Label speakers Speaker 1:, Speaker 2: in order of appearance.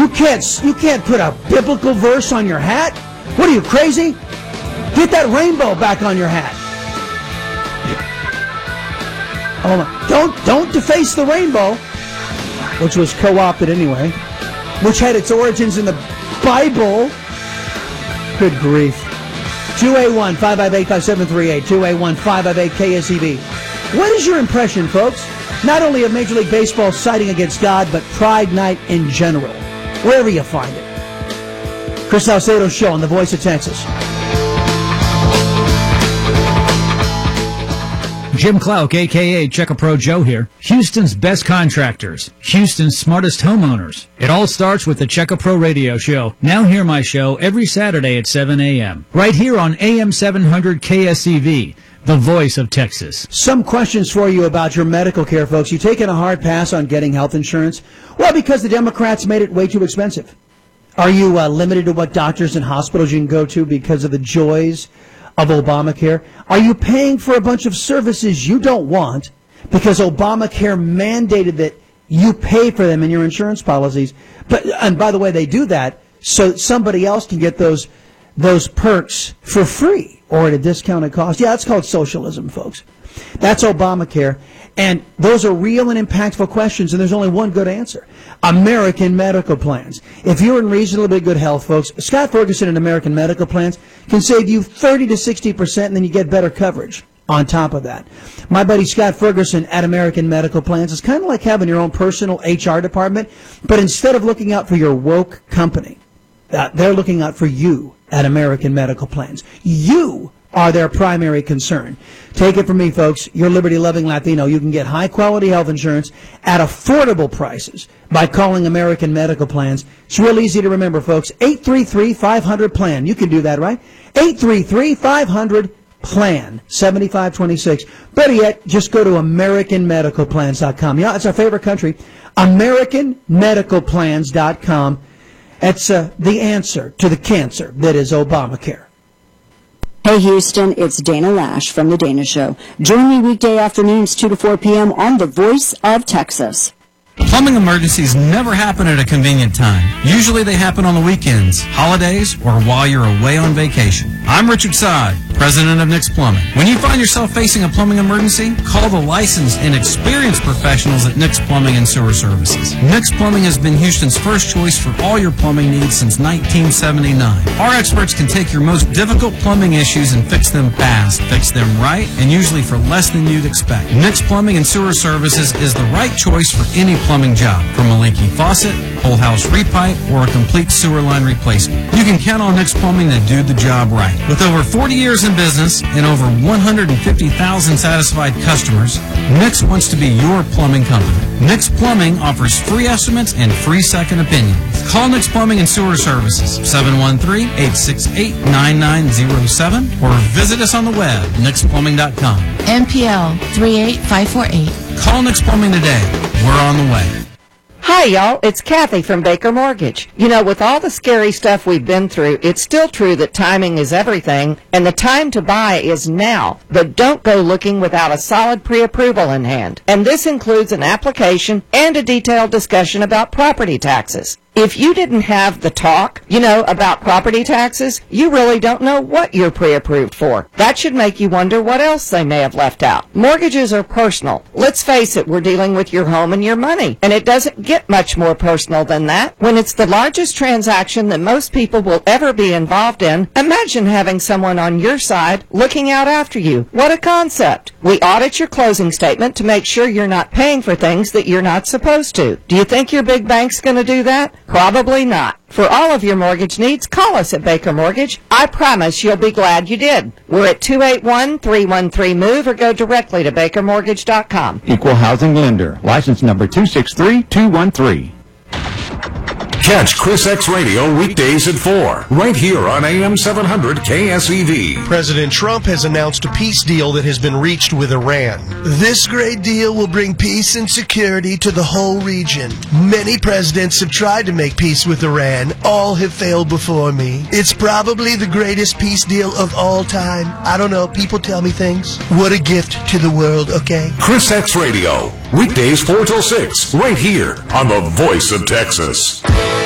Speaker 1: You can't put a biblical verse on your hat? What are you, crazy? Get that rainbow back on your hat. Oh, don't deface the rainbow, which was co-opted anyway, which had its origins in the Bible. Good grief. 281-558-5738, 281-558-KSEV. What is your impression, folks? Not only of Major League Baseball siding against God, but Pride Night in general, wherever you find it. Chris Salcedo Show on the Voice of Texas.
Speaker 2: Jim Clark, a.k.a. Checker Pro Joe here. Houston's best contractors. Houston's smartest homeowners. It all starts with the Checker Pro Radio Show. Now hear my show every Saturday at 7 a.m. right here on AM 700 KSEV, the Voice of Texas.
Speaker 1: Some questions for you about your medical care, folks. You taking a hard pass on getting health insurance? Well, because the Democrats made it way too expensive. Are you limited to what doctors and hospitals you can go to because of the joys of Obamacare? Are you paying for a bunch of services you don't want because Obamacare mandated that you pay for them in your insurance policies? And by the way, they do that so somebody else can get those perks for free or at a discounted cost. Yeah, that's called socialism, folks. That's Obamacare. And those are real and impactful questions, and there's only one good answer. American Medical Plans. If you're in reasonably good health, folks, Scott Ferguson and American Medical Plans can save you 30 to 60%, and then you get better coverage on top of that. My buddy Scott Ferguson at American Medical Plans is kind of like having your own personal HR department, but instead of looking out for your woke company, they're looking out for you at American Medical Plans. You are their primary concern. Take it from me, folks. You're liberty-loving Latino. You can get high-quality health insurance at affordable prices by calling American Medical Plans. It's real easy to remember, folks. 833-500-PLAN. You can do that, right? 833-500-PLAN. 7526. Better yet, just go to AmericanMedicalPlans.com. Yeah, it's our favorite country. AmericanMedicalPlans.com. That's the answer to the cancer that is Obamacare.
Speaker 3: Hey Houston, it's Dana Lash from The Dana Show. Join me weekday afternoons 2 to 4 p.m. on The Voice of Texas.
Speaker 4: Plumbing emergencies never happen at a convenient time. Usually they happen on the weekends, holidays, or while you're away on vacation. I'm Richard Sod, president of Nick's Plumbing. When you find yourself facing a plumbing emergency, call the licensed and experienced professionals at Nick's Plumbing and Sewer Services. Nick's Plumbing has been Houston's first choice for all your plumbing needs since 1979. Our experts can take your most difficult plumbing issues and fix them fast, fix them right, and usually for less than you'd expect. Nick's Plumbing and Sewer Services is the right choice for any plumbing job, from a leaky faucet, whole house repipe, or a complete sewer line replacement. You can count on Nick's Plumbing to do the job right. With over 40 years in business and over 150,000 satisfied customers, Nick's wants to be your plumbing company. Nick's Plumbing offers free estimates and free second opinions. Call Nick's Plumbing and Sewer Services, 713-868-9907, or visit us on the web, nicksplumbing.com.
Speaker 5: MPL 38548.
Speaker 4: Call Nick's Plumbing today. We're on the way.
Speaker 6: Hi, y'all. It's Kathy from Baker Mortgage. You know, with all the scary stuff we've been through, it's still true that timing is everything, and the time to buy is now. But don't go looking without a solid pre-approval in hand. And this includes an application and a detailed discussion about property taxes. If you didn't have the talk, about property taxes, you really don't know what you're pre-approved for. That should make you wonder what else they may have left out. Mortgages are personal. Let's face it, we're dealing with your home and your money, and it doesn't get much more personal than that. When it's the largest transaction that most people will ever be involved in, imagine having someone on your side looking out after you. What a concept. We audit your closing statement to make sure you're not paying for things that you're not supposed to. Do you think your big bank's going to do that? Probably not. For all of your mortgage needs, call us at Baker Mortgage. I promise you'll be glad you did. We're at 281-313-MOVE or go directly to bakermortgage.com.
Speaker 7: Equal housing lender. License number 263213.
Speaker 8: Catch Chris X Radio weekdays at 4, right here on AM 700 KSEV.
Speaker 9: President Trump has announced a peace deal that has been reached with Iran. This great deal will bring peace and security to the whole region. Many presidents have tried to make peace with Iran. All have failed before me. It's probably the greatest peace deal of all time. I don't know, people tell me things. What a gift to the world, okay?
Speaker 8: Chris X Radio, weekdays 4 till 6, right here on the Voice of Texas.